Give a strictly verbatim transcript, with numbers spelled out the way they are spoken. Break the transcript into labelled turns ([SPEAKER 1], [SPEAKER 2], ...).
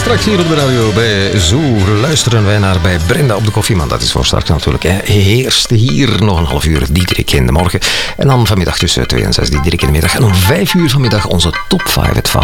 [SPEAKER 1] Straks hier op de radio bij Zo luisteren wij naar bij Brenda op de koffie. Maar dat is voor straks natuurlijk. Hè. Eerst hier nog een half uur Diederik in de morgen. En dan vanmiddag tussen twee en zes Diederik in de middag. En om vijf uur vanmiddag onze top vijf, het